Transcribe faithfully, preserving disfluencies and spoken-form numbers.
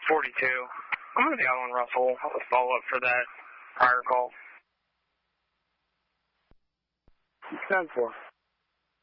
forty-two. I'm going to be on Russell. I'll follow up for that prior call. ten four.